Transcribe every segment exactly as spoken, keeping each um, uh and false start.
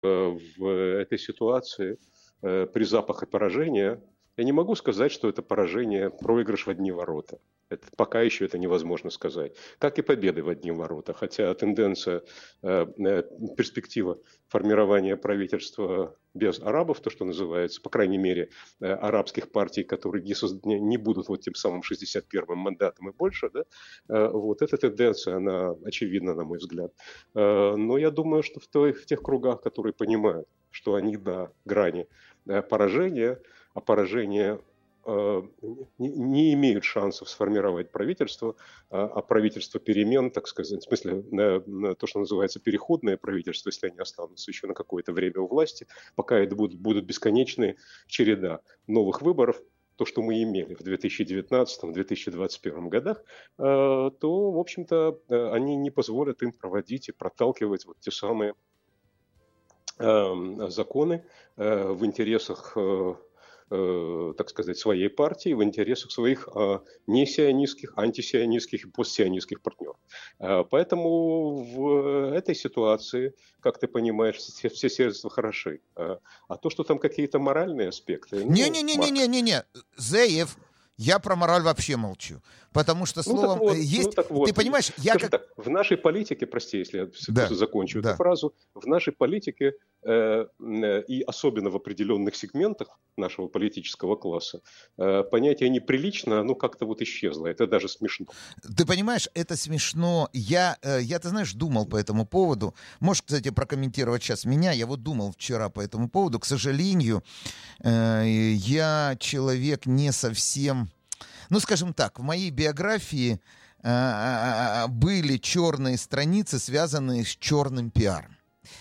в этой ситуации при запахе поражения, я не могу сказать, что это поражение, проигрыш в одни ворота. Это, пока еще это невозможно сказать. Как и победы в одни ворота. Хотя тенденция, перспектива формирования правительства без арабов, то, что называется, по крайней мере, арабских партий, которые не, созд... не будут вот тем самым шестьдесят первым мандатом и больше, да, вот эта тенденция, она очевидна, на мой взгляд. Но я думаю, что в, той, в тех кругах, которые понимают, что они на грани поражения, а поражение не имеют шансов сформировать правительство, а правительство перемен, так сказать, в смысле, то, что называется переходное правительство, если они останутся еще на какое-то время у власти, пока это будут, будут бесконечные череда новых выборов, то, что мы имели в две тысячи девятнадцатом - две тысячи двадцать первом годах, то, в общем-то, они не позволят им проводить и проталкивать вот те самые законы в интересах, так сказать, своей партии, в интересах своих несионистских, антисионистских и постсионистских партнеров. Поэтому в этой ситуации, как ты понимаешь, все, все средства хороши. А то, что там какие-то моральные аспекты... Не-не-не-не-не-не-не, Зеев, я про мораль вообще молчу. Потому что словом ну, вот, есть... Ну, так вот. Ты понимаешь, я как... так, в нашей политике, прости, если я да, закончу да. эту фразу, в нашей политике э, э, и особенно в определенных сегментах нашего политического класса э, понятие неприлично, ну, как-то вот исчезло. Это даже смешно. Ты понимаешь, это смешно. Я, э, я, ты знаешь, думал по этому поводу. Можешь, кстати, прокомментировать сейчас меня. Я вот думал вчера по этому поводу. К сожалению, э, я человек не совсем... Ну, скажем так, в моей биографии э, были черные страницы, связанные с черным пиаром.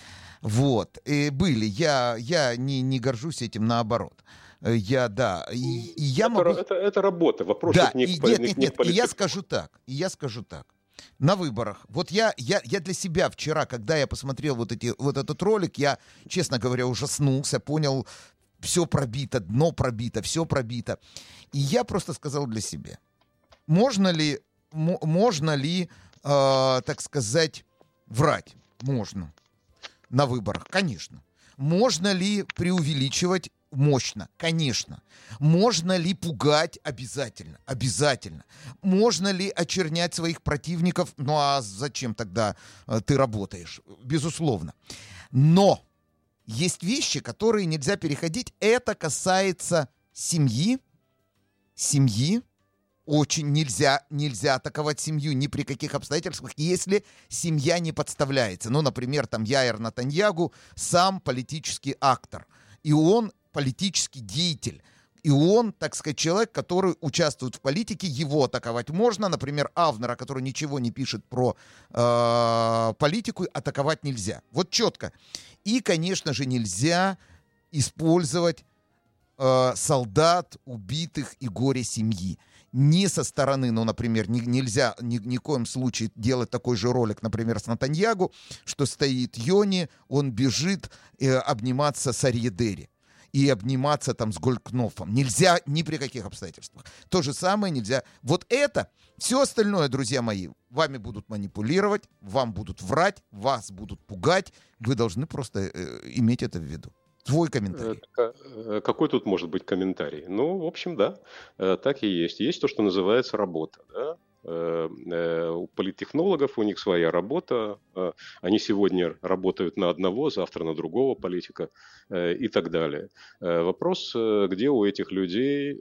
Вот. И были. Я, я не, не горжусь этим, наоборот. Я, да. И, и я это, могу... это, это работа. Вопрос да, не и, к, нет, не, нет, не нет. к И я скажу так. И я скажу так. На выборах. Вот я, я, я для себя вчера, когда я посмотрел вот, эти, вот этот ролик, я, честно говоря, ужаснулся, понял, все пробито, дно пробито, все пробито. И я просто сказал для себя, можно ли, м- можно ли, э, так сказать, врать? Можно. На выборах, конечно. Можно ли преувеличивать? Мощно, конечно. Можно ли пугать? Обязательно, обязательно. Можно ли очернять своих противников? Ну а зачем тогда э, ты работаешь? Безусловно. Но есть вещи, которые нельзя переходить. Это касается семьи. Семьи. Очень нельзя, нельзя атаковать семью ни при каких обстоятельствах, если семья не подставляется. Ну, например, там Яир Натаньягу сам политический актор. И он политический деятель. И он, так сказать, человек, который участвует в политике, его атаковать можно. Например, Авнера, который ничего не пишет про э, политику, атаковать нельзя. Вот четко. И, конечно же, нельзя использовать э, солдат, убитых и горе семьи. Не со стороны, ну, например, не, нельзя ни, ни в коем случае делать такой же ролик, например, с Натаньягу, что стоит Йони, он бежит э, обниматься с Арьедери и обниматься там с Голькнофом. Нельзя ни при каких обстоятельствах. То же самое нельзя. Вот это, все остальное, друзья мои, вами будут манипулировать, вам будут врать, вас будут пугать. Вы должны просто э, иметь это в виду. Твой комментарий. Какой тут может быть комментарий? Ну, в общем, да, так и есть. Есть то, что называется работа. Да? У политтехнологов у них своя работа. Они сегодня работают на одного, завтра на другого политика и так далее. Вопрос, где у этих людей,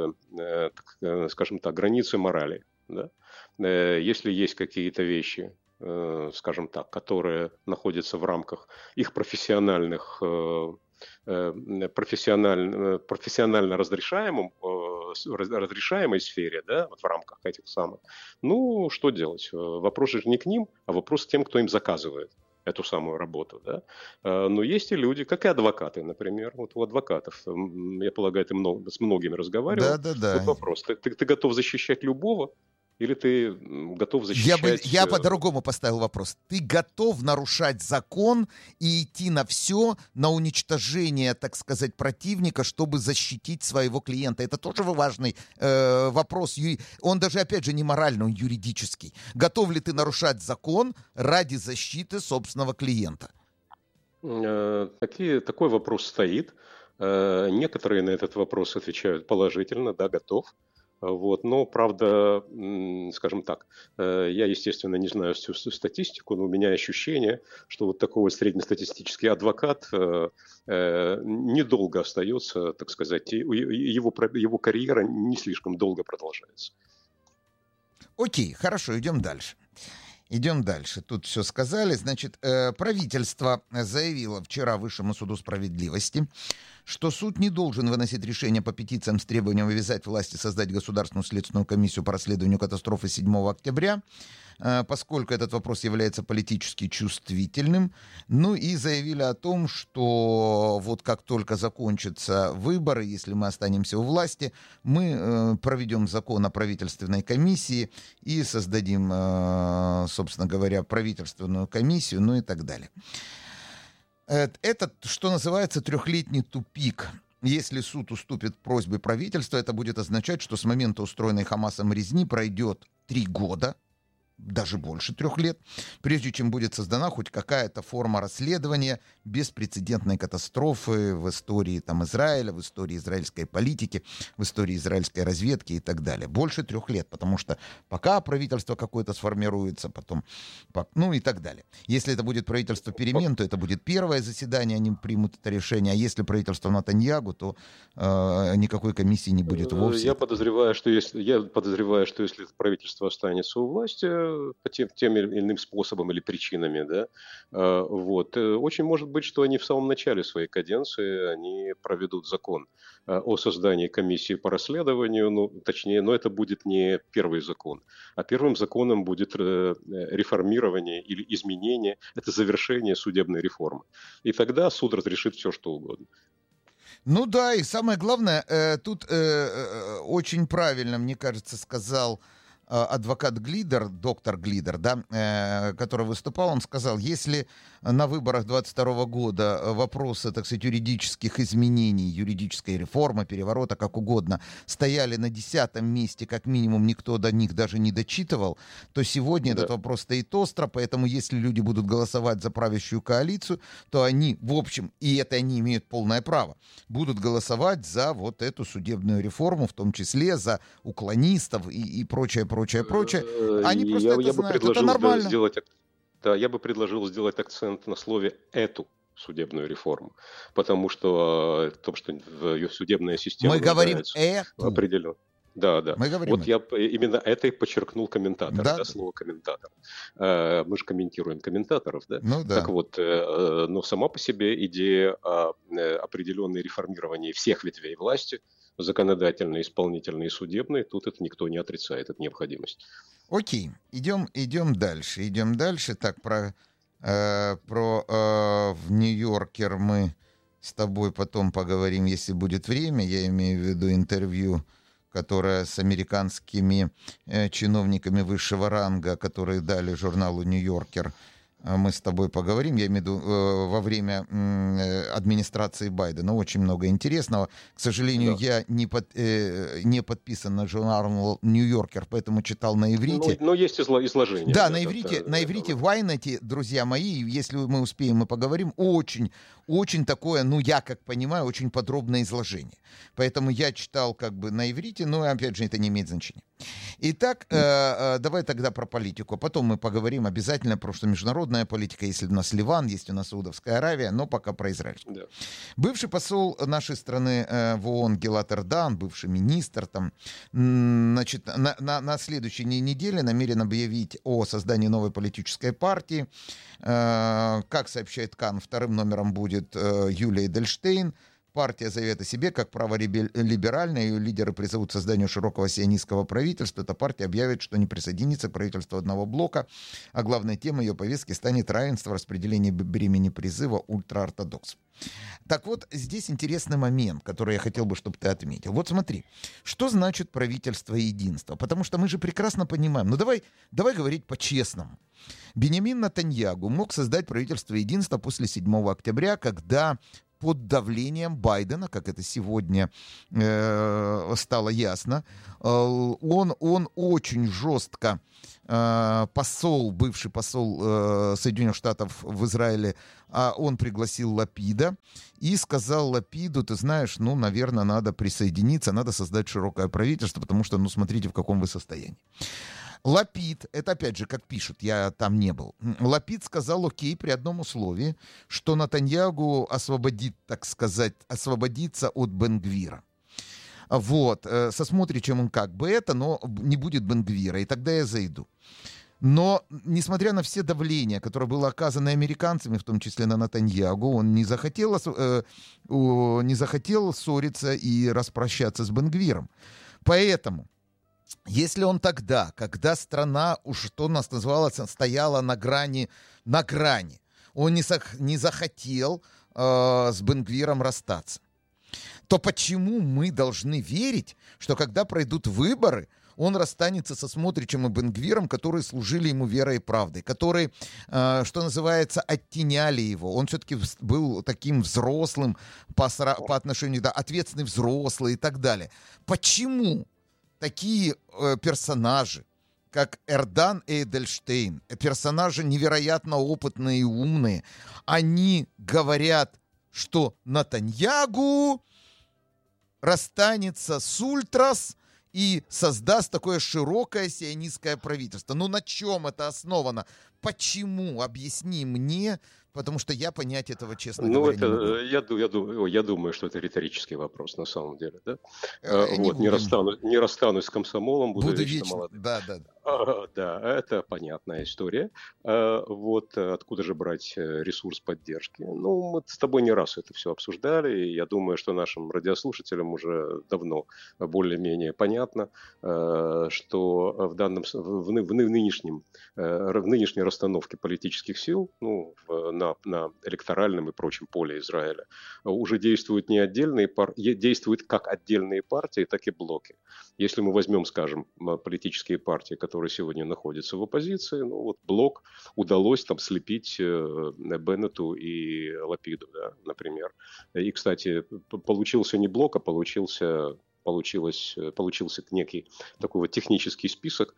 скажем так, границы морали. Да? Если есть какие-то вещи, скажем так, которые находятся в рамках их профессиональных профессионально, профессионально разрешаемом, разрешаемой сфере, да, вот в рамках этих самых, ну, что делать? Вопрос же не к ним, а вопрос к тем, кто им заказывает эту самую работу, да. Но есть и люди, как и адвокаты, например. Вот у адвокатов, я полагаю, ты много, с многими разговаривал. Да, да, да. Вот вопрос, ты, ты, ты готов защищать любого? Или ты готов защищать... Я, бы, я по-другому поставил вопрос. Ты готов нарушать закон и идти на все, на уничтожение, так сказать, противника, чтобы защитить своего клиента? Это тоже важный э, вопрос. Он даже, опять же, не моральный, он юридический. Готов ли ты нарушать закон ради защиты собственного клиента? Э, Такие, такой вопрос стоит. Э, Некоторые на этот вопрос отвечают положительно, да, готов. А Вот. Но, правда, м, скажем так, э, я, естественно, не знаю всю с- статистику, но у меня ощущение, что вот такой вот среднестатистический адвокат э, э, недолго остается, так сказать, и у- и его, про- его карьера не слишком долго продолжается. Окей, хорошо, идем дальше. Идем дальше. Тут все сказали. Значит, э, правительство заявило вчера Высшему суду справедливости, что суд не должен выносить решение по петициям с требованием обязать власти создать Государственную следственную комиссию по расследованию катастрофы седьмого октября, э, поскольку этот вопрос является политически чувствительным. Ну и заявили о том, что вот как только закончатся выборы, если мы останемся у власти, мы э, проведем закон о правительственной комиссии и создадим, э, собственно говоря, правительственную комиссию, ну и так далее. Э, Это, что называется, трехлетний тупик. Если суд уступит просьбе правительства, это будет означать, что с момента устроенной Хамасом резни пройдет три года, даже больше трех лет, прежде чем будет создана хоть какая-то форма расследования беспрецедентной катастрофы в истории там, Израиля, в истории израильской политики, в истории израильской разведки и так далее. Больше трех лет, потому что пока правительство какое-то сформируется, потом, ну и так далее. Если это будет правительство перемен, то это будет первое заседание, они примут это решение, а если правительство Натаньягу, то э, никакой комиссии не будет вовсе. Я подозреваю, что если, я подозреваю, что если это правительство останется у власти по тем, тем или иным способом или причинами, да, э, вот, э, очень может быть, что они в самом начале своей каденции они проведут закон э, о создании комиссии по расследованию, ну, точнее, но это будет не первый закон, а первым законом будет э, реформирование или изменение, это завершение судебной реформы. И тогда суд разрешит все, что угодно. Ну да, и самое главное, э, тут э, э, очень правильно, мне кажется, сказал э, адвокат Глидер, доктор Глидер, да, э, который выступал, он сказал, если на выборах двадцать второго года вопросы, так сказать, юридических изменений, юридической реформы, переворота, как угодно, стояли на десятом месте, как минимум никто до них даже не дочитывал, то сегодня Да. этот вопрос стоит остро, поэтому если люди будут голосовать за правящую коалицию, то они, в общем, и это они имеют полное право, будут голосовать за вот эту судебную реформу, в том числе за уклонистов и, и прочее, прочее, прочее. Они просто я, это я бы знают, это предложил да, нормально. сделать, ак- да, я бы предложил сделать акцент на слове «эту» судебную реформу, потому что э, то, что в ее судебная система Мы говорим нуждается эту. определенно. Да, да. Мы говорим Вот это. я п- именно это и подчеркнул комментатор, Да, да, да. слово комментатор. Э, Мы же комментируем комментаторов, да. Ну Так да. вот, э, э, но сама по себе идея о э, определенной реформировании всех ветвей власти, законодательной, исполнительной и судебной, тут это никто не отрицает, это необходимость. Окей, идем, идем дальше, идем дальше. Так, про, э, про э, в Нью-Йоркер мы с тобой потом поговорим, если будет время. Я имею в виду интервью, которое с американскими э, чиновниками высшего ранга, которые дали журналу «Нью-Йоркер». Э, Мы с тобой поговорим, я имею в виду э, во время м, э, администрации Байдена. Очень много интересного. К сожалению, Да. я не, под, э, не подписан на журнал «Нью-Йоркер», поэтому читал на иврите. Ну, но есть изло- изложение. Да, да, на да, иврите, да, на да, иврите да. в Вайнете, друзья мои, если мы успеем, мы поговорим, очень, очень такое, ну, я как понимаю, очень подробное изложение. Поэтому я читал как бы на иврите, но, опять же, это не имеет значения. Итак, э, э, давай тогда про политику. Потом мы поговорим обязательно про что международная политика, если у нас Ливан, есть у нас Саудовская Аравия, но пока про израильскую. Да. Бывший посол нашей страны э, в ООН Гилат Эрдан, бывший министр, там, м, значит, на, на, на следующей не- неделе намерен объявить о создании новой политической партии. Э, как сообщает Кан, вторым номером будет э, Юлия Эдельштейн. Партия заявит о себе как правориберальная, ее лидеры призовут к созданию широкого сионистского правительства. Эта партия объявит, что не присоединится к правительству одного блока, а главной темой ее повестки станет равенство в распределении бремени призыва ультраортодоксов. Так вот, здесь интересный момент, который я хотел бы, чтобы ты отметил. Вот смотри, что значит правительство единства? Потому что мы же прекрасно понимаем, ну давай, давай говорить по-честному. Биньямин Нетаньягу мог создать правительство единства после седьмого октября, когда под давлением Байдена, как это сегодня э, стало ясно. Э, он, он очень жестко, э, посол, бывший посол э, Соединенных Штатов в Израиле, э, он пригласил Лапида и сказал Лапиду: ты знаешь, ну, наверное, надо присоединиться, надо создать широкое правительство, потому что, ну, смотрите, в каком вы состоянии. Лапид, это опять же, как пишут, я там не был. Лапид сказал окей при одном условии, что Нетаньягу освободит, так сказать, освободится от Бен-Гвира. Вот, со Смотричем он как бы это, но не будет Бен-Гвира, и тогда я зайду. Но, несмотря на все давления, которое было оказано американцами, в том числе на Нетаньягу, он не захотел, э, не захотел ссориться и распрощаться с Бен-Гвиром. Поэтому... Если он тогда, когда страна, уж что нас называлось, стояла на грани, на грани, он не, сох, не захотел э, с Бен-Гвиром расстаться, то почему мы должны верить, что когда пройдут выборы, он расстанется со Смотричем и Бен-Гвиром, которые служили ему верой и правдой, которые, э, что называется, оттеняли его. Он все-таки был таким взрослым по, по отношению, да, ответственный взрослый и так далее. Почему такие э, персонажи, как Эрдан и Эдельштейн, персонажи невероятно опытные и умные, они говорят, что Нетаньягу расстанется с ультрас и создаст такое широкое сионистское правительство. Ну на чем это основано? Почему? Объясни мне, потому что я понять этого, честно ну, говоря, это, не могу. Я, я, я думаю, что это риторический вопрос на самом деле. Да? Э, вот, не, не, расстанусь, не расстанусь с комсомолом, буду, буду вечно, вечно молодым. Да, да, да. А, да, это понятная история. А, вот откуда же брать ресурс поддержки? Ну, мы с тобой не раз это все обсуждали, и я думаю, что нашим радиослушателям уже давно более-менее понятно, что в, данном, в, в, в, нынешнем, в нынешней расстановке политических сил, ну, в, на, на электоральном и прочем поле Израиля, уже действуют не отдельные партии, действуют как отдельные партии, так и блоки. Если мы возьмем, скажем, политические партии, которые которые сегодня находятся в оппозиции, ну вот блок удалось там слепить э, Беннету и Лапиду, да, например. И, кстати, получился не блок, а получился... Получилось, получился некий такой вот технический список.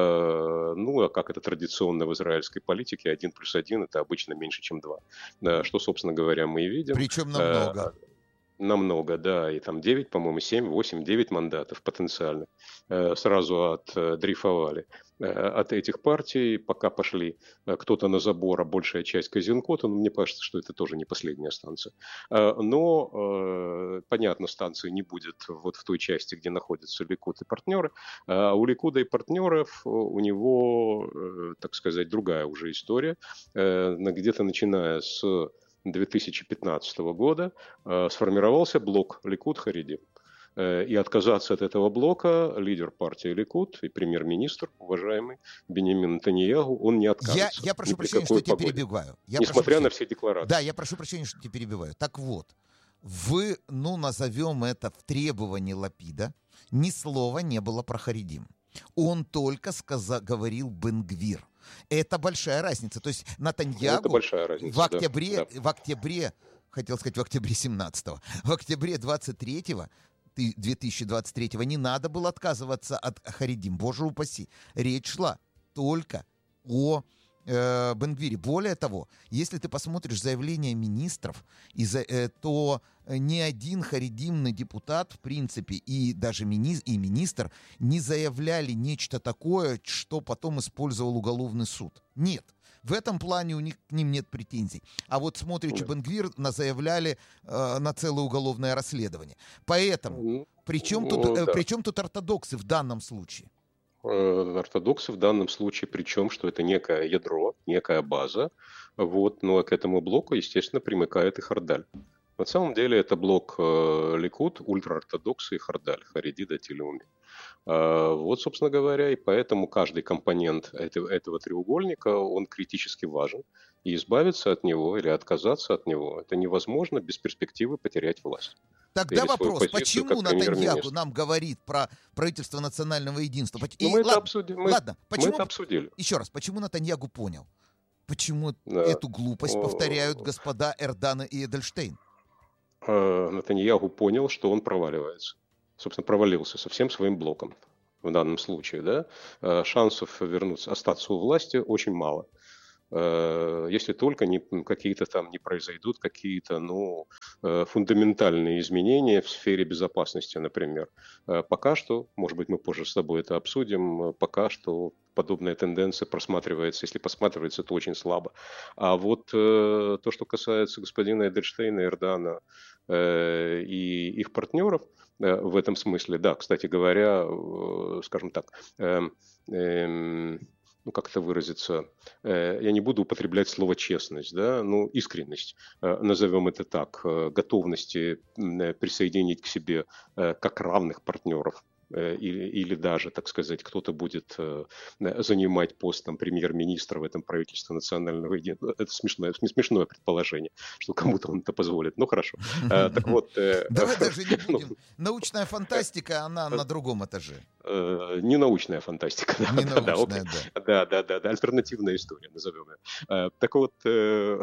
Э, ну, а как это традиционно в израильской политике, один плюс один это обычно меньше, чем два. Э, что, собственно говоря, мы и видим. Причем намного. Э, Намного, да, и там девять, по-моему, семь, восемь, девять мандатов потенциально э, сразу отдрейфовали э, от этих партий, пока пошли э, кто-то на забор, а большая часть Козинкота, ну, мне кажется, что это тоже не последняя станция. Э, но, э, понятно, станции не будет вот в той части, где находятся Ликуд и партнеры, а у Ликуда и партнеров у него, э, так сказать, другая уже история, э, где-то начиная с две тысячи пятнадцатого года э, сформировался блок Ликуд Хариди. Э, и отказаться от этого блока лидер партии Ликуд и премьер-министр, уважаемый Биньямин Нетаньяху, он не откажется. Я, я прошу прощения, что я тебя перебиваю. Я Несмотря на все декларации. Да, я прошу прощения, что тебя перебиваю. Так вот, вы, ну, назовем это в требовании Лапида, ни слова не было про Харидим. Он только сказа, говорил Бен-Гвир. Это большая разница. То есть Нетаньягу в октябре, да. в октябре, хотел сказать в октябре семнадцатого, в октябре двадцать третьего, две тысячи двадцать третьего не надо было отказываться от Харидим. Боже упаси. Речь шла только о э, Бен-Гвире. Более того, если ты посмотришь заявления министров, э, то ни один харидимный депутат, в принципе, и даже мини- и министр не заявляли нечто такое, что потом использовал уголовный суд. Нет. В этом плане у них к ним нет претензий. А вот Смотрич и Бен-Гвир заявляли э, на целое уголовное расследование. Поэтому, при чем тут, ну, э, да. при чем тут ортодоксы в данном случае? Ортодоксы в данном случае, причем, что это некое ядро, некая база, вот, но к этому блоку, естественно, примыкает и Хардаль. На самом деле это блок э, Ликуд, ультраортодоксы и Хардаль, Хариди, Дати, Леуми. Э, вот, собственно говоря, и поэтому каждый компонент этого, этого треугольника, он критически важен. И избавиться от него или отказаться от него, это невозможно без перспективы потерять власть. Тогда вопрос, почему Нетаньяху нам говорит про правительство национального единства? Ну, и, мы, ладно, это обсуди... мы, ладно, почему... мы это обсудили. Еще раз, почему Нетаньяху понял? Почему Да. эту глупость О... повторяют господа Эрдана и Эдельштейн? э, Нетаньяху понял, что он проваливается. Собственно, провалился со всем своим блоком в данном случае. Да? Э, Шансов вернуться, остаться у власти очень мало. Э, Если только не, какие-то там не произойдут какие-то ну, э, фундаментальные изменения в сфере безопасности, например. Э, Пока что, может быть, мы позже с тобой это обсудим, э, пока что подобная тенденция просматривается, если просматривается, то очень слабо. А вот э, то, что касается господина Эдельштейна, Эрдана э, и их партнеров, э, в этом смысле, да, кстати говоря, э, скажем так, эм, эм, ну, как это выразиться, э, я не буду употреблять слово честность, да, ну, искренность, э, назовем это так, э, готовности м, э, присоединить к себе э, как равных партнеров, э, или, или даже, так сказать, кто-то будет э, э, занимать пост там, премьер-министра в этом правительстве национального единства. Это смешное, см- смешное предположение, что кому-то он это позволит. Ну, хорошо. Э, Так вот, э, Давай даже не ну, будем. Научная фантастика, она на другом этаже. Э, не научная фантастика, да, Не да, да, окей. научная, да. Да, да, да, да, альтернативная история, назовем ее. Э, Так вот, э,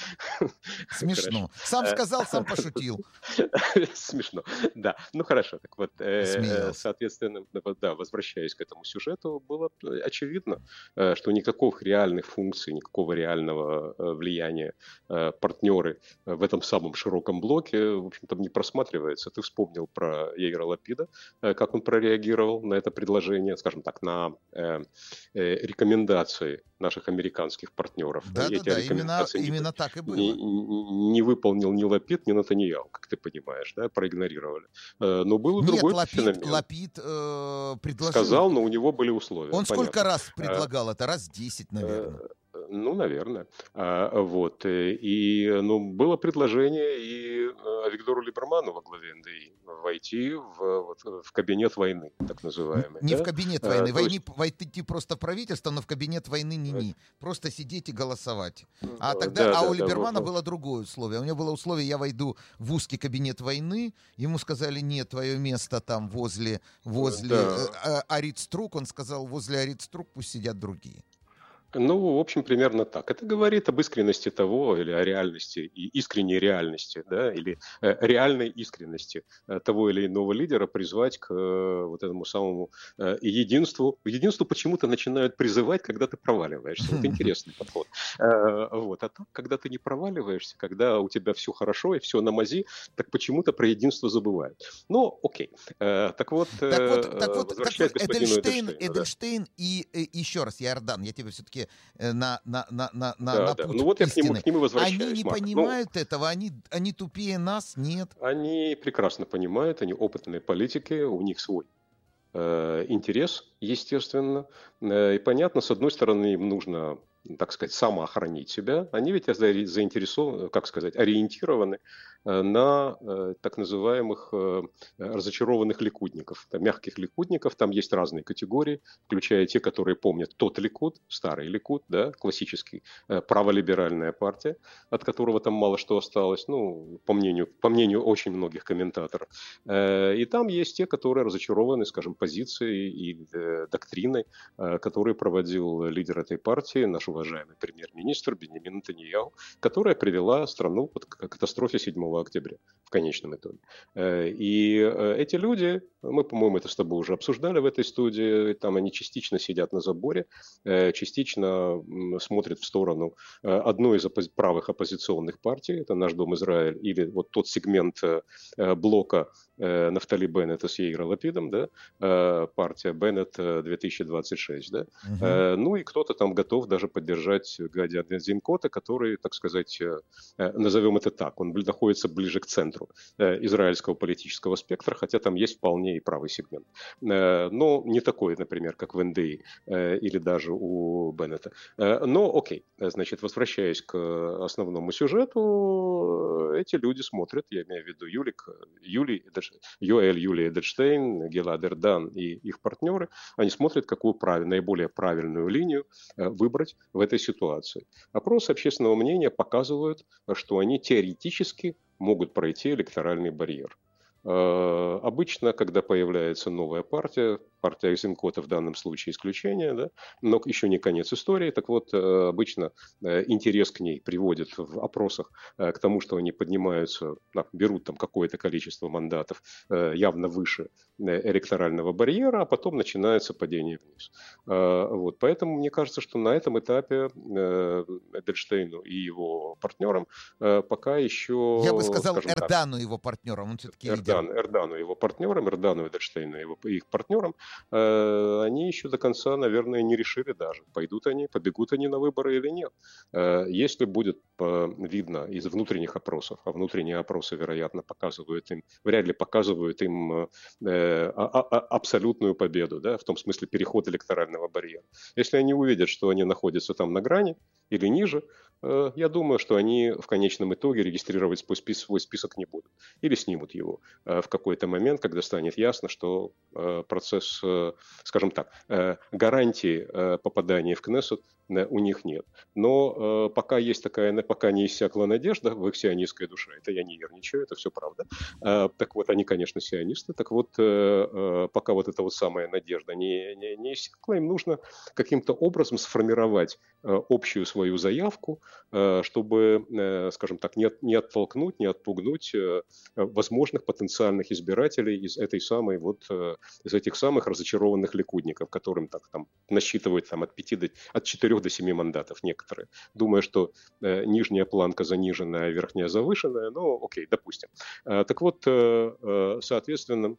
хорошо. Смешно. Сам Э, сказал, сам пошутил. Смешно, да. Ну хорошо, так вот, э, Посмеялся. соответственно, ну вот, да, возвращаясь к этому сюжету, было э, очевидно, э, что никаких реальных функций, никакого реального э, влияния э, партнеры э, в этом самом широком блоке, в общем-то, не просматривается. Ты вспомнил про Яира Лапида, э, как он прореагировал на это предложение, скажем так, на э, э, рекомендации наших американских партнеров. И эти Да-да-да, именно, рекомендации не, именно так и не, было. не выполнил ни Лапид, ни Натаньяху, как ты понимаешь, да, проигнорировали. Э, Но был и Нет, другой Лапид, феномен. Лапид э, предложил. Сказал, но у него были условия. Он сколько Понятно. раз Э, предлагал это? Раз десять, наверное. э, Ну, наверное. А, Вот. э, И ну, было предложение и э, Виктору Либерману во главе эн дэ и войти в, вот, в кабинет войны, так Н- называемый. Не в Да? кабинет Э, войны. То Войни, есть, войти просто в правительство, но в кабинет войны э, не-не. Просто сидеть и голосовать. А э, тогда, да, а да, у да, во- Либермана во- было другое условие. У него было условие, я войду в узкий кабинет войны. Ему сказали, нет, твое место там возле, возле э, да. э, Аритструк. Он сказал, возле Аритструк пусть сидят другие. Ну, в общем, примерно так. Это говорит об искренности того, или о реальности, и искренней реальности, да, или э, реальной искренности э, того или иного лидера призвать к э, вот этому самому э, единству. К единству почему-то начинают призывать, когда ты проваливаешься. Вот интересный подход. Э, вот. А так, когда ты не проваливаешься, когда у тебя все хорошо и все на мази, так почему-то про единство забывают. Ну, окей. Э, так вот, э, Так вот, так э, вот, так возвращаясь вот, к господину Эдельштейн, Эдельштейну, да. Эдельштейн и, э, еще раз, я Иордан, я тебе все-таки на, на, на, на, на, Да, на да. путь Ну вот я к нему, истины. к нему и Они возвращаюсь, не Марк. Ну, понимают этого, они, они тупее нас, нет. они прекрасно понимают, они опытные политики, у них свой э, интерес, естественно. Э, и понятно, с одной стороны, им нужно, так сказать, самоохранить себя. Они ведь за- заинтересованы, как сказать, ориентированы э, на э, так называемых э, разочарованных ликудников, там, мягких ликудников. Там есть разные категории, включая те, которые помнят тот ликуд, старый ликуд, да, классический, э, праволиберальная партия, от которого там мало что осталось, ну, по мнению, по мнению очень многих комментаторов. Э, И там есть те, которые разочарованы, скажем, позицией и э, доктриной, э, которую проводил лидер этой партии, наш уважаемый премьер-министр Беньямин Нетаньяху, которая привела страну вот к катастрофе седьмого октября в конечном итоге. Э, И э, эти люди, мы, по-моему, это с тобой уже обсуждали в этой студии, там они частично сидят на заборе, э, частично м, смотрят в сторону э, одной из оппози- правых оппозиционных партий, это «Наш Дом Израиль», или вот тот сегмент э, э, блока э, Нафтали Беннета с Яиром Лапидом, да, э, партия Беннет э, две тысячи двадцать шесть, да. Мгм. Э, Ну и кто-то там готов даже поддержать Гади Зинкота, который, так сказать, э, э, назовем это так, он бли- находится ближе к центру э, израильского политического спектра, хотя там есть вполне и правый сегмент. Э, Но не такой, например, как в эн дэ и э, или даже у Беннета. Э, Но окей, э, значит, возвращаясь к основному сюжету, эти люди смотрят, я имею в виду Юлик, Юлий, Эдельш- Йоэль, Юлия Эдельштейн, Гилад Эрдан и их партнеры, они смотрят, какую прав... наиболее правильную линию э, выбрать в этой ситуации. Опросы общественного мнения показывают, что они теоретически могут пройти электоральный барьер. Э, Обычно, когда появляется новая партия, партия Айзенкота в данном случае исключение, да, но еще не конец истории. Так вот, обычно интерес к ней приводит в опросах к тому, что они поднимаются, берут там какое-то количество мандатов явно выше электорального барьера, а потом начинается падение вниз. Вот. Поэтому мне кажется, что на этом этапе Эдельштейну и его партнерам пока еще... Я бы сказал Эрдану и его партнерам, он все-таки Эрдан, лидер. Эрдану и его партнерам, Эрдану, Эдельштейну и его, их партнерам, э, они еще до конца, наверное, не решили даже, пойдут они, побегут они на выборы или нет. Э, если будет э, видно из внутренних опросов, а внутренние опросы, вероятно, показывают им, вряд ли показывают им э, а, а, абсолютную победу, да, в том смысле переход электорального барьера. Если они увидят, что они находятся там на грани или ниже, э, я думаю, что они в конечном итоге регистрировать свой список, свой список не будут. Или снимут его в какой-то момент, когда станет ясно, что процесс, скажем так, гарантии попадания в Кнессет у них нет. Но пока есть такая, пока не иссякла надежда в их сионистской душе, это я не ерничаю, это все правда. Так вот, они, конечно, сионисты, так вот, пока вот эта вот самая надежда не, не, не иссякла, им нужно каким-то образом сформировать общую свою заявку, чтобы, скажем так, не, не оттолкнуть, не отпугнуть возможных потенциальных избирателей из этой самой вот, из этих самых разочарованных ликудников, которым так там насчитывают там от пяти до, от четырех до семи мандатов некоторые, думая, что э, нижняя планка заниженная, а верхняя завышенная, ну, окей, допустим. Э, так вот, э, э, соответственно,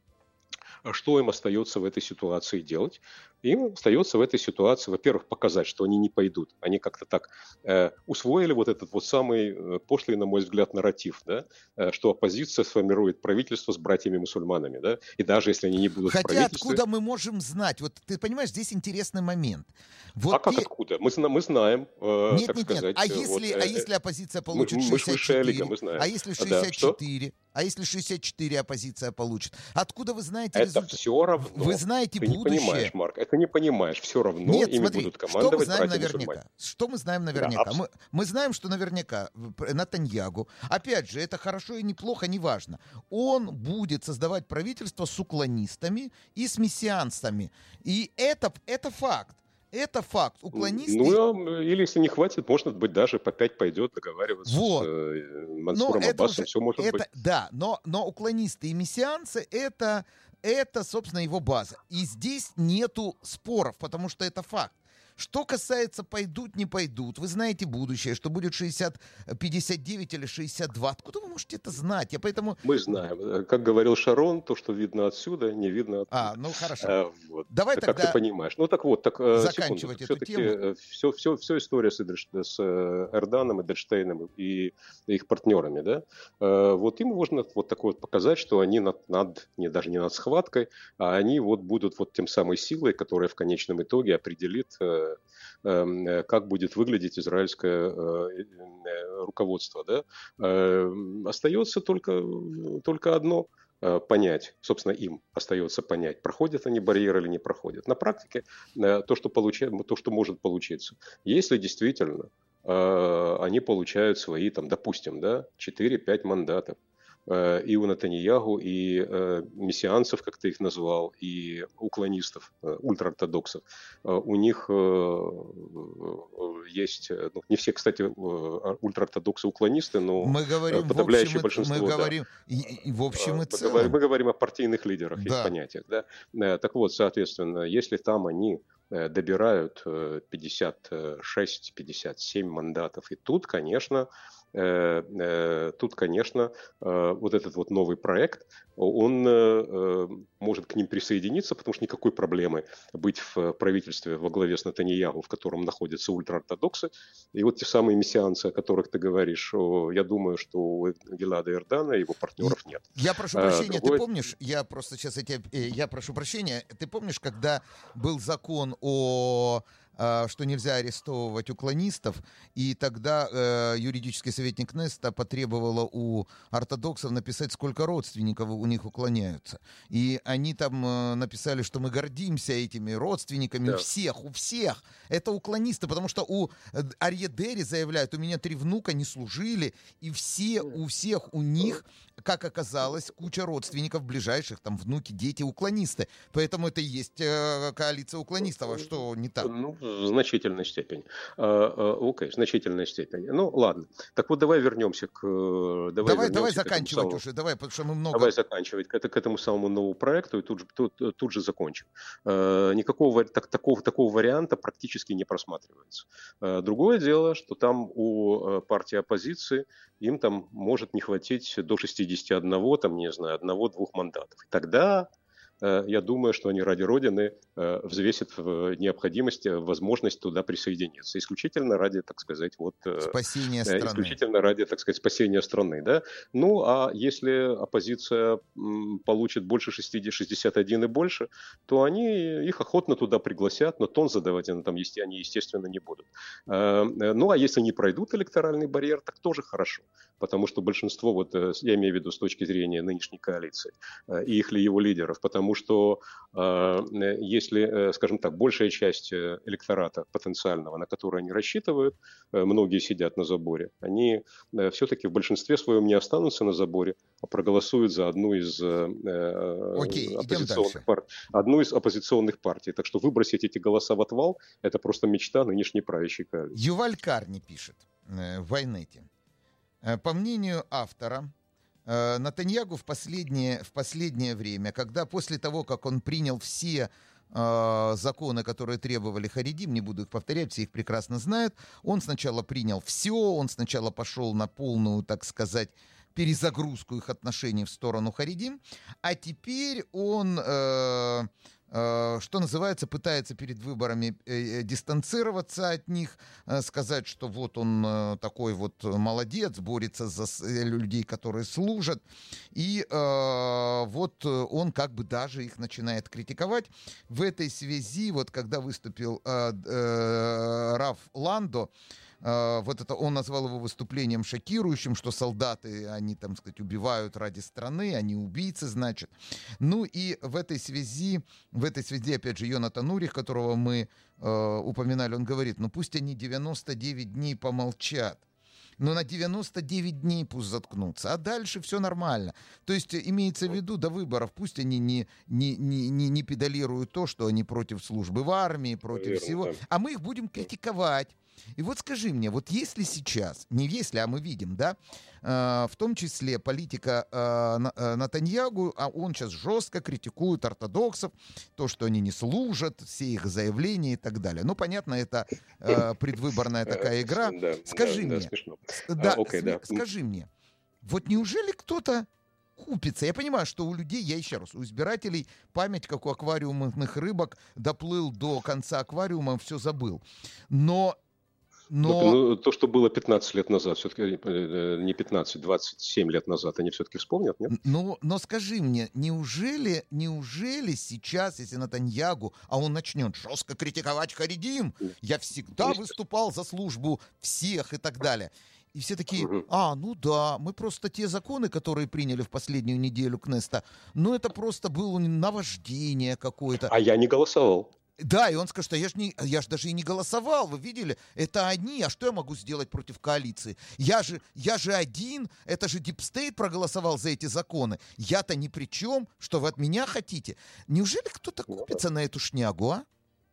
что им остается в этой ситуации делать? Им остается в этой ситуации, во-первых, показать, что они не пойдут. Они как-то так э, усвоили вот этот вот самый э, пошлый, на мой взгляд, нарратив, да? э, что оппозиция сформирует правительство с братьями-мусульманами. Да? И даже если они не будут Хотя в правительстве... откуда мы можем знать? Вот ты понимаешь, здесь интересный момент. Вот а как те... откуда? Мы, мы знаем, э, нет, так нет, сказать... Нет. А, вот, если, э, а если оппозиция получит мы, мы шестьдесят четыре? лига, мы знаем. А если шестьдесят четыре? Да, а если шестьдесят четыре оппозиция получит? Откуда вы знаете это результат? все равно. Вы знаете ты будущее. не понимаешь, Марк, это не понимаешь. Все равно Нет, ими смотри, будут командовать что мы знаем наверняка? мусульмане. Что мы знаем наверняка? Да, мы, мы знаем, что наверняка Нетаньягу, опять же, это хорошо и неплохо, неважно, он будет создавать правительство с уклонистами и с мессианцами. И это, это факт. Это факт. Уклонисты... Ну, или если не хватит, может быть, даже по пять пойдет договариваться вот. с э, Мансуром но Аббасом. Уже, все может это, быть. Да, но, но уклонисты и мессианцы это, это, собственно, его база. И здесь нету споров, потому что это факт. Что касается пойдут, не пойдут, вы знаете будущее, что будет шестьдесят пятьдесят девять или шестьдесят два. Откуда вы можете это знать? Я поэтому... Мы знаем. Как говорил Шарон, то, что видно отсюда, не видно оттуда. А, ну хорошо. А, вот. Давай так, тогда... Как ты понимаешь. Ну так вот, так, заканчивать секунду. эту тему. Все, все, все история с, Эдельш... с Эрданом, Эдельштейном и их партнерами, да? Вот им можно вот такое вот показать, что они над, над, не, даже не над схваткой, а они вот будут вот тем самой силой, которая в конечном итоге определит, как будет выглядеть израильское руководство. Да? Остается только, только одно понять, собственно, им остается понять, проходят они барьер или не проходят. На практике то, что, получает, то, что может получиться. Если действительно они получают свои, там, допустим, да, четыре-пять мандатов, и у Нетаньягу, и э, мессианцев, как ты их назвал, и уклонистов, э, ультраортодоксов. Э, у них э, есть, ну, не все, кстати, э, ультраортодоксы уклонисты, но мы говорим, подавляющее в общем, большинство. Мы да. говорим и, и в общем и мы целом. Говорим, мы говорим о партийных лидерах, да. их понятиях. Да? Э, так вот, соответственно, если там они добирают пятьдесят шесть - пятьдесят семь мандатов, и тут, конечно, тут, конечно, вот этот вот новый проект, он может к ним присоединиться, потому что никакой проблемы быть в правительстве во главе с Нетаньягу, в котором находятся ультраортодоксы, и вот те самые мессианцы, о которых ты говоришь, я думаю, что у Гилада Эрдана и его партнеров нет. Я прошу прощения, а, другой... ты помнишь, я просто сейчас, я, я прошу прощения, ты помнишь, когда был закон о э, что нельзя арестовывать уклонистов, и тогда э, юридический советник Кнессета потребовала у ортодоксов написать, сколько родственников у них уклоняются. И они там э, написали, что мы гордимся этими родственниками, Да. у всех, у всех. Это уклонисты, потому что у э, Арье Дери заявляют, у меня три внука не служили, и все, у всех у них, как оказалось, куча родственников ближайших, там внуки, дети, уклонисты. Поэтому это и есть э, коалиция уклонистов. А что не так? Ну, в значительной степени. А, а, Окей, в значительной степени. Ну, ладно. Так вот, давай вернемся к... Давай, Давай, вернемся давай к этому заканчивать самому, уже, давай, потому что мы много... давай заканчивать к, это- к этому самому новому проекту и тут же, тут, тут же закончим. Э, Никакого ва- так, такого, такого варианта практически не просматривается. Э, Другое дело, что там у э, партии оппозиции им там может не хватить до шестидесяти одного, там, не знаю, одного-двух мандатов. И тогда э, я думаю, что они ради Родины э, взвесят в необходимость, э, возможность туда присоединиться. Исключительно ради, так сказать, вот... э, Спасение э, страны. исключительно ради, так сказать, спасения страны, да. Ну, а если оппозиция м, получит больше шестьдесят, шестьдесят один и больше, то они их охотно туда пригласят, но тон задавать они там есте- они, естественно, не будут. Э, э, Ну, а если не пройдут электоральный барьер, так тоже хорошо, потому что большинство, вот э, с- я имею в виду с точки зрения нынешней коалиции э, и их ли его лидеров, потому что э, э, если, э, скажем так, большая часть э, электората потенциального, на который они рассчитывают, э, многие сидят на заборе, они э, все-таки в большинстве своем не останутся на заборе, а проголосуют за одну из э, э, Окей, идем оппозиционных дальше. партий, одну из оппозиционных партий. Так что выбросить эти голоса в отвал — это просто мечта нынешней правящей коалиции. Юваль Карни пишет э, в Вайнете. Э, По мнению автора, э, Натаньягу в последнее, в последнее время, когда после того, как он принял все э, законы, которые требовали харидим, не буду их повторять, все их прекрасно знают, он сначала принял все, он сначала пошел на полную, так сказать, перезагрузку их отношений в сторону харидим, а теперь он... э, э, что называется, пытается перед выборами э, э, дистанцироваться от них, э, сказать, что вот он э, такой вот молодец, борется за с- э, людей, которые служат, и э, вот э, он как бы даже их начинает критиковать. В этой связи, вот когда выступил э, э, Раф Ландо, э, вот это он назвал его выступлением шокирующим, что солдаты, они, там сказать, убивают ради страны, они убийцы, значит. Ну и в этой связи, в этой связи, опять же, Йонатан Урих, которого мы э, упоминали, он говорит, ну пусть они девяносто девять дней помолчат, но на девяносто девять дней пусть заткнутся, а дальше все нормально. То есть э, имеется в виду до выборов, пусть они не, не, не, не, не педалируют то, что они против службы в армии, против Верно, всего, да. а мы их будем критиковать. И вот скажи мне, вот если сейчас, не если, а мы видим, да, э, в том числе политика э, На- э, Натаньягу, а он сейчас жестко критикует ортодоксов, то, что они не служат, все их заявления и так далее. Ну, понятно, это э, предвыборная такая игра. Э, Да, Скажи да, да, мне, смешно. с- А, да, Окей, сме- да. скажи мне, вот неужели кто-то купится? Я понимаю, что у людей, я еще раз, у избирателей память, как у аквариумных рыбок, доплыл до конца аквариума, все забыл. Но, Ну, но ну, то, что было пятнадцать лет назад, все-таки не пятнадцать, двадцать семь лет назад, они все-таки вспомнят, нет? Н- Но, но скажи мне, неужели, неужели сейчас, если Натаньягу, а он начнет жестко критиковать Харидим, я всегда Естественно. выступал за службу всех и так далее. И все такие, Мгм. а, ну да, мы просто те законы, которые приняли в последнюю неделю Кнеста, ну это просто было наваждение какое-то. А я не голосовал. Да, и он скажет, что я же не, я ж даже и не голосовал, вы видели? Это они, а что я могу сделать против коалиции? Я же, я же один, это же Дипстейт проголосовал за эти законы. Я-то ни при чем, что вы от меня хотите? Неужели кто-то Ну да. купится на эту шнягу, а?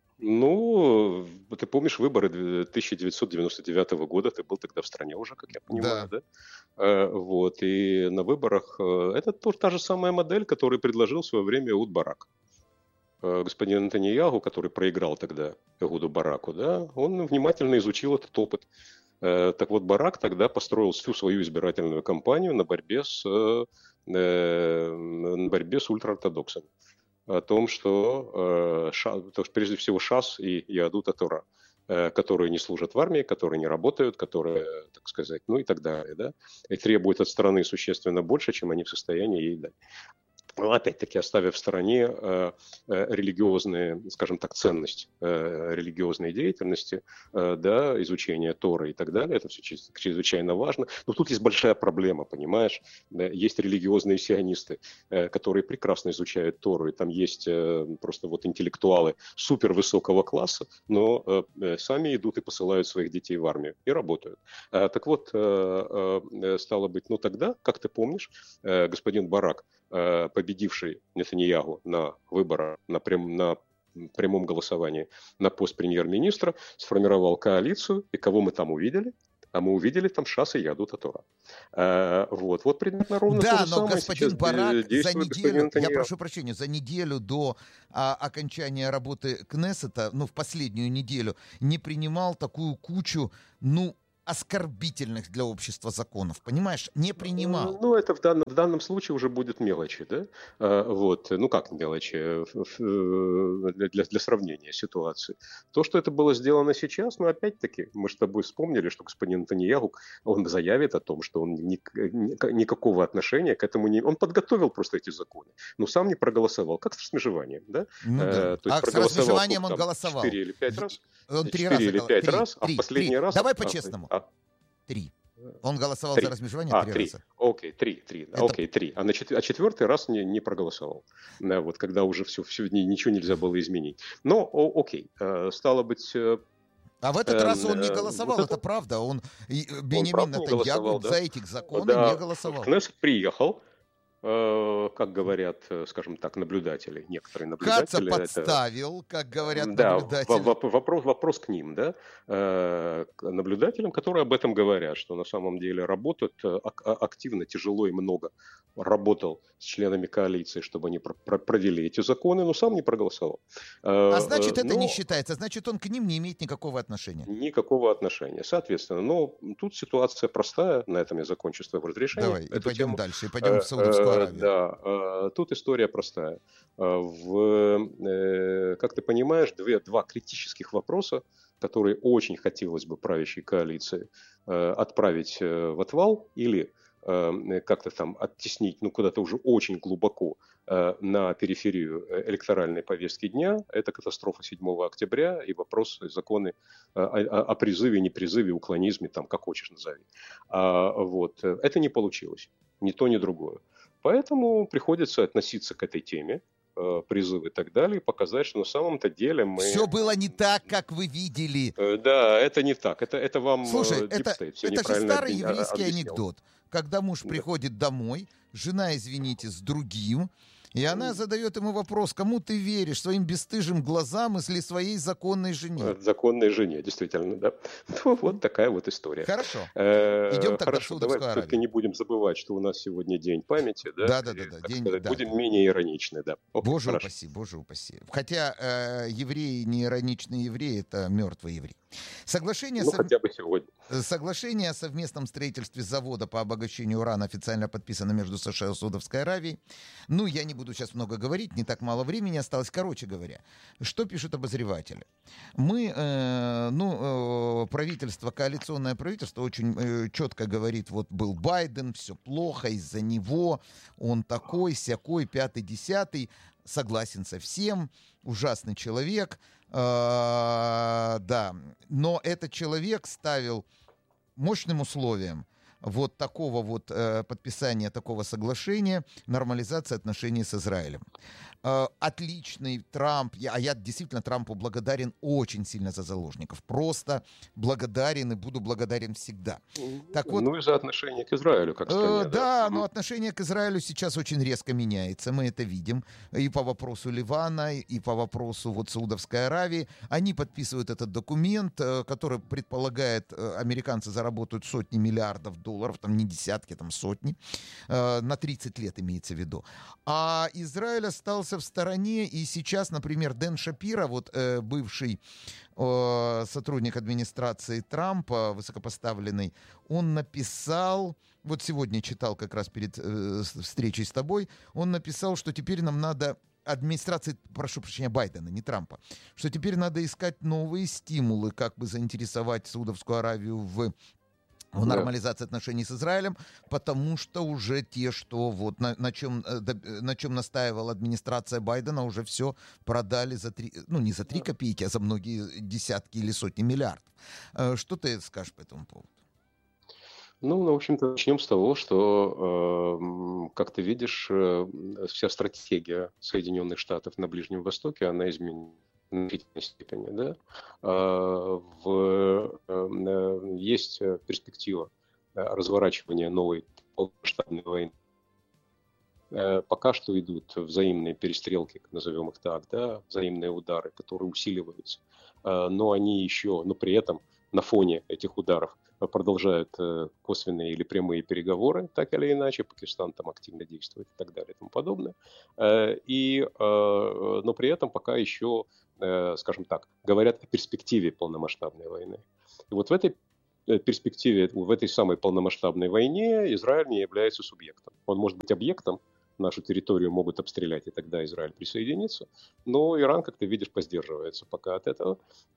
Ну, ты помнишь выборы две- тысяча девятьсот девяносто девятого года, ты был тогда в стране уже, как я понимаю, да? Э, Вот, и на выборах э, это тоже та же самая модель, которую предложил в свое время Эуд Барак. Э, Господин Нетаньяху, который проиграл тогда Эуду Бараку, да, он внимательно изучил этот опыт. Э, Так вот, Барак тогда построил всю свою избирательную кампанию на борьбе с, э, э, на борьбе с ультраортодоксами. О том, что, э, ша- то, что прежде всего ШАС и Иадута Тора, э, которые не служат в армии, которые не работают, которые, так сказать, ну и так далее, да, и требуют от страны существенно больше, чем они в состоянии ей дать. Но опять-таки оставив в стороне э, э, религиозные, скажем так, ценность э, религиозной деятельности, э, да, изучения Торы и так далее, это все чрезвычайно важно. Но тут есть большая проблема, понимаешь? Да, есть религиозные сионисты, э, которые прекрасно изучают Тору, и там есть э, просто вот интеллектуалы супервысокого класса, но э, сами идут и посылают своих детей в армию и работают. А, так вот, э, э, стало быть, ну тогда, как ты помнишь, э, господин Барак, победивший Нетаньяху на выборах, на, прям, на прямом голосовании на пост премьер-министра, сформировал коалицию, и кого мы там увидели? А мы увидели там Шас и Ядут Атора. А, вот, вот примерно ровно да, то же но самое господин сейчас Барак за действует господин неделю, я Нетаньяху. прошу прощения, за неделю до а, окончания работы Кнессета, ну, в последнюю неделю, не принимал такую кучу, ну, оскорбительных для общества законов, понимаешь, не принимал. Ну, это в данном, в данном случае уже будет мелочи, да? А, вот, ну как мелочи, для, для сравнения ситуации. То, что это было сделано сейчас, ну, опять-таки, мы с тобой вспомнили, что господин Нетаньяху, он заявит о том, что он ни, ни, никакого отношения к этому не... Он подготовил просто эти законы, но сам не проголосовал, как с размежеванием, да? Ну, да. А, то есть А с проголосовал размежеванием он там, голосовал. четыре или пять раз? Он три четыре раза или пять три, раз, три, а в последний три. раз... Давай А, по-честному. а, Три. Он голосовал Три. за размежевание А, три три. раза. Окей, три, три. Это... Окей, три. А, на чет... а четвертый раз не, не проголосовал. Да, вот когда уже все, все, ничего нельзя было изменить. Но, о, окей, э, стало быть... Э, а в этот э, раз он не э, голосовал, вот это... это правда. Он, и, он Беньямин правда не голосовал, Нетаньяху да? за эти законы Да, не в голосовал. Кнессет приехал, э, как говорят, э, скажем так, наблюдатели, некоторые Каца наблюдатели. подставил, это, как говорят да, наблюдатели. вопрос, вопрос к ним, да, э, к наблюдателям, которые об этом говорят, что на самом деле работают э, активно, тяжело и много работал с членами коалиции, чтобы они пр- провели эти законы, но сам не проголосовал. А значит, это но... не считается, значит, он к ним не имеет никакого отношения. Никакого отношения, соответственно. Но тут ситуация простая, на этом я закончу свое разрешение. Давай, и пойдем тему. дальше, и пойдем в Саудовскую Аравию. Да, тут история простая. В, как ты понимаешь, две, два критических вопроса, которые очень хотелось бы правящей коалиции отправить в отвал или как-то там оттеснить, ну, куда-то уже очень глубоко на периферию электоральной повестки дня, это катастрофа седьмого октября и вопрос законы о, о призыве, не призыве, уклонизме, там, как хочешь назови. А, вот. Это не получилось, ни то, ни другое. Поэтому приходится относиться к этой теме, призывы и так далее, и показать, что на самом-то деле мы... Все было не так, как вы видели. Да, это не так. Это, это вам Слушай, Deep это, State все это же старый объяснил. еврейский анекдот. Когда муж Да. приходит домой, жена, извините, с другим, и она задает ему вопрос, кому ты веришь, своим бесстыжим глазам или своей законной жене? Законной жене, действительно, да. Ну, вот такая вот история. Хорошо. Э, Идем тогда в Хорошо, давай Саудовскую все-таки Аравию. не будем забывать, что у нас сегодня день памяти, да? Да, да, да, И, да, так день- сказать, да. будем менее ироничны, да. Окей, Боже хорошо. упаси, боже упаси. Хотя э, евреи, не ироничные евреи, это мертвые евреи. Соглашение, Ну, сов- хотя бы сегодня. Соглашение о совместном строительстве завода по обогащению урана официально подписано между США и Саудовской Аравией. Ну, я не буду сейчас много говорить, не так мало времени осталось. Короче говоря, что пишут обозреватели? Мы, э, ну, э, правительство, коалиционное правительство очень э, четко говорит, вот был Байден, все плохо из-за него, он такой, сякой, пятый, десятый, согласен со всем, ужасный человек, э, да, но этот человек ставил мощным условием вот такого вот э, подписания такого соглашения, нормализации отношений с Израилем. Э, отличный Трамп, я, а я действительно Трампу благодарен очень сильно за заложников, просто благодарен и буду благодарен всегда. Так вот, Ну и за отношение к Израилю, как стране. Э, да, Мгм. но отношение к Израилю сейчас очень резко меняется, мы это видим. И по вопросу Ливана, и по вопросу вот Саудовской Аравии. Они подписывают этот документ, э, который предполагает, э, американцы заработают сотни миллиардов долларов, там не десятки, там сотни, э, на тридцать лет имеется в виду. А Израиль остался в стороне, и сейчас, например, Дэн Шапиро, вот э, бывший э, сотрудник администрации Трампа, высокопоставленный, он написал, вот сегодня читал как раз перед э, с- встречей с тобой, он написал, что теперь нам надо, администрации, прошу прощения, Байдена, не Трампа, что теперь надо искать новые стимулы, как бы заинтересовать Саудовскую Аравию в в Да. нормализации отношений с Израилем, потому что уже те, что вот на, на чем, э, доб- э, на чем настаивала администрация Байдена, уже все продали за три, ну не за три копейки, а за многие десятки или сотни миллиардов. Э, Что ты скажешь по этому поводу? Ну, ну, в общем-то, начнем с того, что, э, м, как ты видишь, э, вся стратегия Соединенных Штатов на Ближнем Востоке, она изменена в значительной степени, да. А, в, э, э, есть э, перспектива э, разворачивания новой полномасштабной войны. Э, Пока что идут взаимные перестрелки, назовем их так, да, взаимные удары, которые усиливаются, Э, но они еще, но при этом на фоне этих ударов э, продолжают э, косвенные или прямые переговоры, так или иначе, Пакистан там активно действует и так далее и тому подобное. Э, И, э, но при этом пока еще, э, скажем так, говорят о перспективе полномасштабной войны. И вот в этой э, перспективе, в этой самой полномасштабной войне Израиль не является субъектом. Он может быть объектом, нашу территорию могут обстрелять, и тогда Израиль присоединится. Но Иран, как ты видишь, поздерживается пока от этого.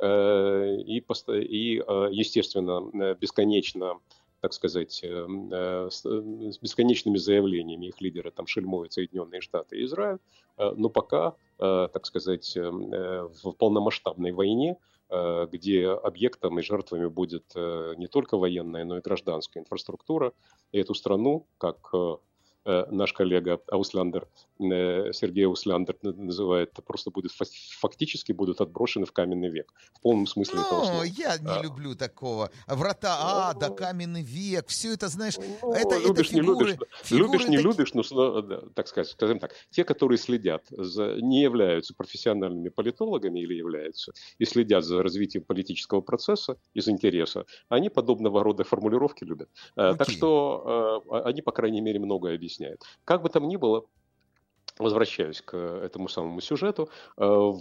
Э, И, посто- и, э, естественно, э, бесконечно, так сказать, э, э, с э, с бесконечными заявлениями их лидера там шельмуют Соединенные Штаты и Израиль. Э, Но пока, э, так сказать, э, э, в полномасштабной войне, э, где объектом и жертвами будет э, не только военная, но и гражданская инфраструктура, и эту страну, как э, э, наш коллега Аусландер, э, Сергей Аусландер н- называет, просто будет фа- фактически будут отброшены в каменный век, в полном смысле этого Ну, слова. я не А, люблю такого. Врата ада, ну, каменный век, все это, знаешь, это, ну, это любишь, не любишь, фигуры, но- любишь, фигуры не такие. любишь, но, с- но, да, так сказать, скажем так, те, которые следят, за, не являются профессиональными политологами или являются, и следят за развитием политического процесса из интереса, они подобного рода формулировки любят. Э, Так Окей. что э, а- они, по крайней мере, многое объясняют. Как бы там ни было, возвращаюсь к этому самому сюжету, э,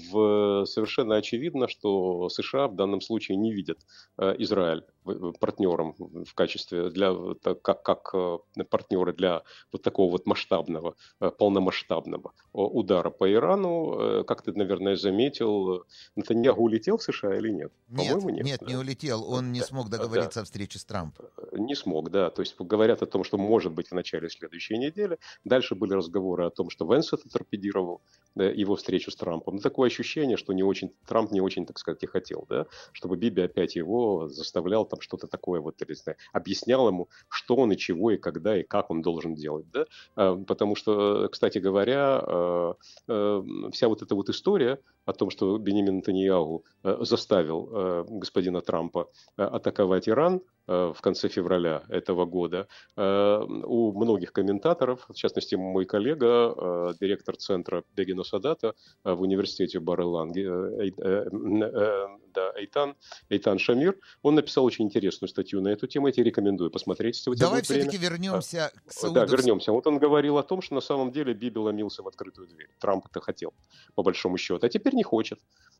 в, совершенно очевидно, что США в данном случае не видят э, Израиль в- в- партнером в качестве для вот так, как, как э, партнеры для вот такого вот масштабного, э, полномасштабного о, удара по Ирану. Э, Как ты, наверное, заметил, э, Нетаньяху улетел в США или нет? Нет, По-моему, нет. нет, не Да? улетел. Он не Да, смог да. договориться о встрече с Трампом. Не смог, да. То есть говорят о том, что может быть в начале следующей недели. Дальше были разговоры о том, что Венс это торпедировал, да, его встречу с Трампом. Но такое ощущение, что не очень, Трамп не очень, так сказать, и хотел, да, чтобы Биби опять его заставлял там что-то такое, вот, или, не знаю, объяснял ему, что он и чего, и когда, и как он должен делать, да. А, Потому что, кстати говоря, э, э, вся вот эта вот история о том, что Бенемин Нетаньяху э, заставил э, господина Трампа э, атаковать Иран, э, в конце февраля этого года. Э, У многих комментаторов, в частности, мой коллега, э, директор центра Бегина Садата э, в университете Бар-Илан, э, Эй- э, э, да, Эйтан, Эйтан Шамир, он написал очень интересную статью на эту тему. Я тебе рекомендую посмотреть, если у тебя Давай будет время. все-таки А, вернемся к Да, Саудовской. вернемся. Вот он говорил о том, что на самом деле Биби ломился в открытую дверь. Трамп это хотел, по большому счету, а теперь не хочет.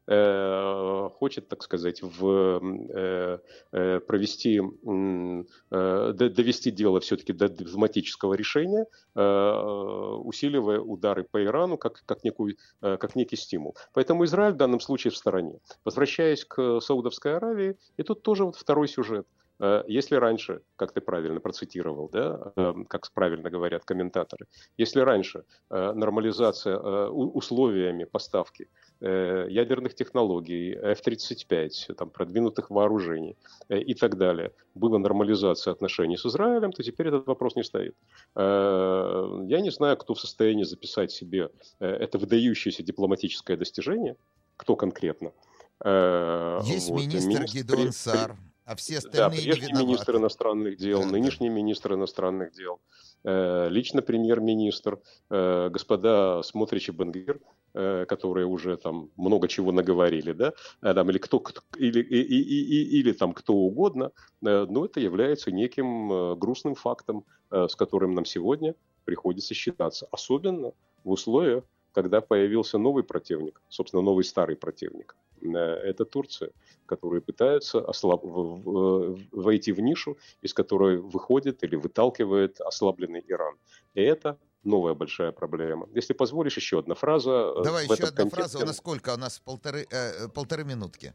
Э, Хочет, так сказать, в, э, э, провести, м, э, д- довести дело все-таки до дипломатического решения, э, усиливая удары по Ирану как, как, некую, э, как некий стимул. Поэтому Израиль в данном случае в стороне. Возвращаясь к Саудовской Аравии, и тут тоже вот второй сюжет. Э, Если раньше, как ты правильно процитировал, да, э, как правильно говорят комментаторы, если раньше э, нормализация э, у- условиями поставки э, ядерных технологий, эф тридцать пять, там, продвинутых вооружений э, и так далее, была нормализация отношений с Израилем, то теперь этот вопрос не стоит. Э, Я не знаю, кто в состоянии записать себе э, это выдающееся дипломатическое достижение, кто конкретно. Э, Есть Вот, министр министр, при- Гидеон при- Сар, а все да, остальные не прежний министр виноваты. иностранных дел, Да, да. нынешний министр иностранных дел, э, лично премьер-министр, э, господа Смотрич и Бен-Гвир, э, которые уже там много чего наговорили, да, э, там, или, кто, кто- или, и- и- и- и- или там кто угодно, э, но это является неким э, грустным фактом, э, с которым нам сегодня приходится считаться, особенно в условиях, когда появился новый противник, собственно, новый старый противник. Э, Это Турция, которые пытаются ослаб... в- в- войти в нишу, из которой выходит или выталкивает ослабленный Иран. И это новая большая проблема. Если позволишь, еще одна фраза э, Давай в еще этом одна фраза. У контексте. нас сколько? У нас полторы, э, э, полторы минутки.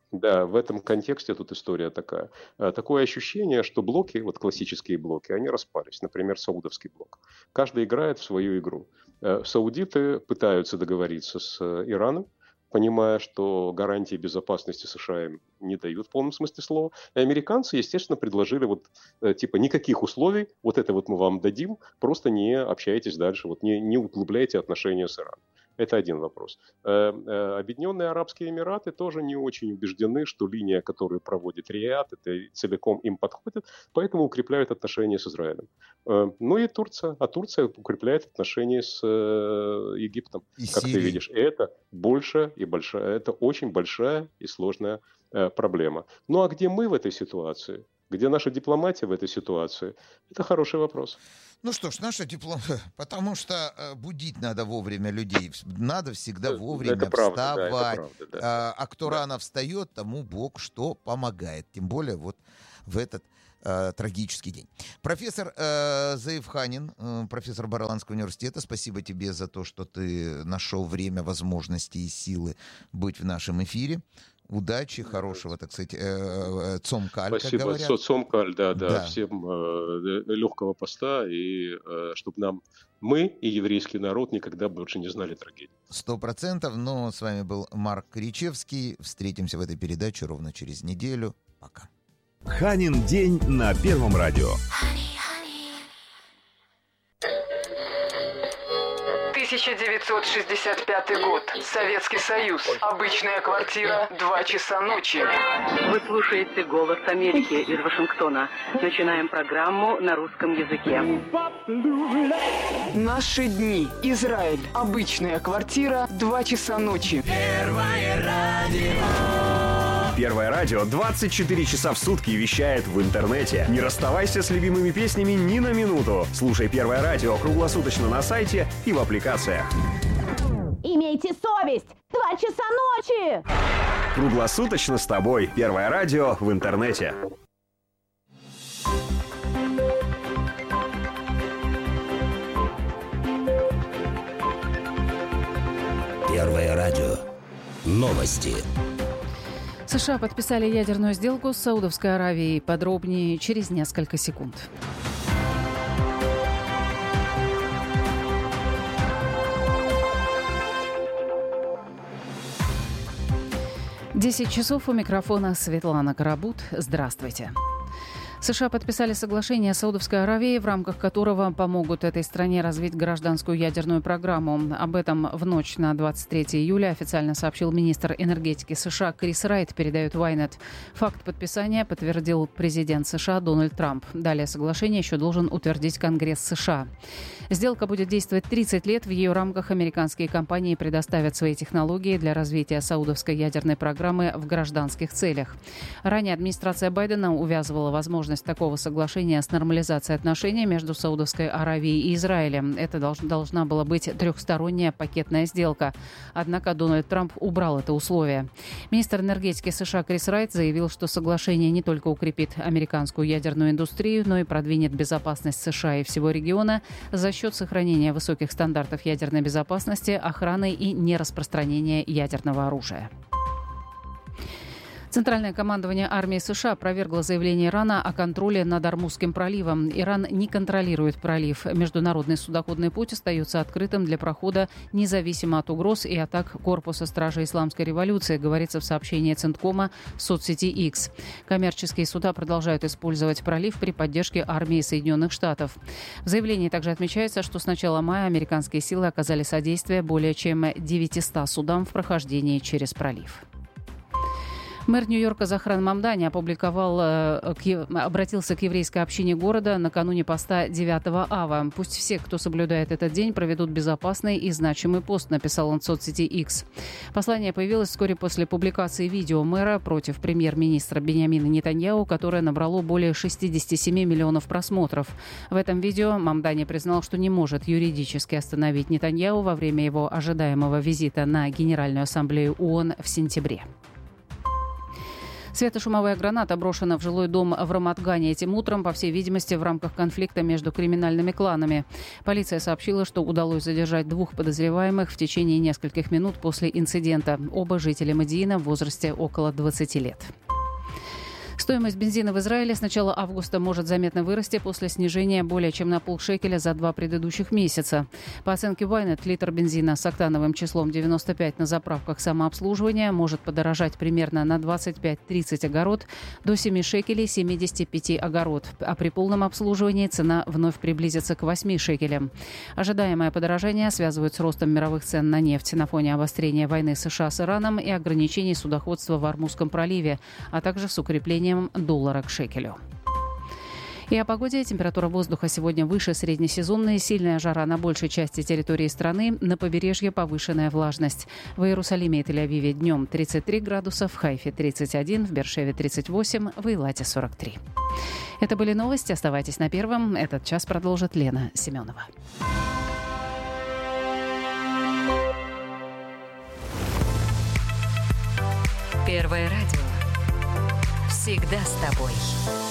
Да, в этом контексте тут история такая. Э, Такое ощущение, что блоки, вот классические блоки, они распались. Например, саудовский блок. Каждый играет в свою игру. Э, Саудиты пытаются договориться с э, Ираном, понимая, что гарантии безопасности США им не дают в полном смысле слова. И американцы, естественно, предложили вот э, типа никаких условий, вот это вот мы вам дадим, просто не общайтесь дальше, вот не, не углубляйте отношения с Ираном. Это один вопрос. Э, э, Объединенные Арабские Эмираты тоже не очень убеждены, что линия, которую проводит Риад, это целиком им подходит, поэтому укрепляют отношения с Израилем. Э, Ну и Турция. А Турция укрепляет отношения с э, Египтом. И Как ты Сирии. видишь, это больше и большая, это очень большая и сложная э, проблема. Ну а где мы в этой ситуации? Где наша дипломатия в этой ситуации? Это хороший вопрос. Ну что ж, наша дипломатия, потому что э, будить надо вовремя людей, надо всегда Э, вовремя Это правда, да, это вставать, правда, да. а, а кто Да. рано встает, тому Бог что помогает, тем более вот в этот э, трагический день. Профессор э, Заифханин, э, профессор Барланского университета, спасибо тебе за то, что ты нашел время, возможности и силы быть в нашем эфире. Удачи, хорошего, так сказать, э, э, цомкаль, как Спасибо, говорят. Со- Сомкаль, да, да, Да. всем э, легкого поста, и чтобы нам, мы и еврейский народ никогда больше не знали трагедии. Сто процентов. Но с вами был Марк Кричевский. Встретимся в этой передаче ровно через неделю. Пока. Ханин день на Первом радио. тысяча девятьсот шестьдесят пятый год. Советский Союз. Обычная квартира. Два часа ночи. Вы слушаете «Голос Америки» из Вашингтона. Начинаем программу на русском языке. Наши дни. Израиль. Обычная квартира. Два часа ночи. Первое радио двадцать четыре часа в сутки вещает в интернете. Не расставайся с любимыми песнями ни на минуту. Слушай Первое радио круглосуточно на сайте и в аппликациях. Имейте совесть! Два часа ночи! Круглосуточно с тобой. Первое радио в интернете. Первое радио. Новости. США подписали ядерную сделку с Саудовской Аравией. Подробнее через несколько секунд. Десять часов у микрофона Светлана Карабут. Здравствуйте. США подписали соглашение с Саудовской Аравией, в рамках которого помогут этой стране развить гражданскую ядерную программу. Об этом в ночь на двадцать третье июля официально сообщил министр энергетики США Крис Райт, передает Вайнет. Факт подписания подтвердил президент США Дональд Трамп. Далее соглашение еще должен утвердить Конгресс США. Сделка будет действовать тридцать лет. В ее рамках американские компании предоставят свои технологии для развития саудовской ядерной программы в гражданских целях. Ранее администрация Байдена увязывала возможность такого соглашения с нормализацией отношений между Саудовской Аравией и Израилем. Это долж, должна была быть трехсторонняя пакетная сделка. Однако Дональд Трамп убрал это условие. Министр энергетики США Крис Райт заявил, что соглашение не только укрепит американскую ядерную индустрию, но и продвинет безопасность США и всего региона за счет сохранения высоких стандартов ядерной безопасности, охраны и нераспространения ядерного оружия. Центральное командование армии США опровергло заявление Ирана о контроле над Ормузским проливом. Иран не контролирует пролив. Международный судоходный путь остается открытым для прохода независимо от угроз и атак Корпуса стражей Исламской революции, говорится в сообщении Центкома в соцсети X. Коммерческие суда продолжают использовать пролив при поддержке армии Соединенных Штатов. В заявлении также отмечается, что с начала мая американские силы оказали содействие более чем девятистам судам в прохождении через пролив. Мэр Нью-Йорка Захран Мамдани опубликовал, э, к, обратился к еврейской общине города накануне поста девятого ава. «Пусть все, кто соблюдает этот день, проведут безопасный и значимый пост», написал он в соцсети X. Послание появилось вскоре после публикации видео мэра против премьер-министра Биньямина Нетаньяху, которое набрало более шестьдесят семь миллионов просмотров. В этом видео Мамдани признал, что не может юридически остановить Нетаньяху во время его ожидаемого визита на Генеральную ассамблею ООН в сентябре. Светошумовая граната брошена в жилой дом в Рамадгане этим утром, по всей видимости, в рамках конфликта между криминальными кланами. Полиция сообщила, что удалось задержать двух подозреваемых в течение нескольких минут после инцидента. Оба жители Медиина в возрасте около двадцати лет. Стоимость бензина в Израиле с начала августа может заметно вырасти после снижения более чем на полшекеля за два предыдущих месяца. По оценке Waynet, литр бензина с октановым числом девяносто пять на заправках самообслуживания может подорожать примерно на двадцать пять - тридцать огород до семи шекелей семидесяти пяти огород, а при полном обслуживании цена вновь приблизится к восьми шекелям. Ожидаемое подорожание связывают с ростом мировых цен на нефть на фоне обострения войны США с Ираном и ограничений судоходства в Ормузском проливе, а также с укреплением доллара к шекелю. И о погоде. Температура воздуха сегодня выше среднесезонной. Сильная жара на большей части территории страны. На побережье повышенная влажность. В Иерусалиме и Тель-Авиве днем тридцать три градуса, в Хайфе тридцать один, в Бершеве тридцать восемь, в Эйлате сорок три. Это были новости. Оставайтесь на Первом. Этот час продолжит Лена Семенова. Первое радио. Всегда с тобой.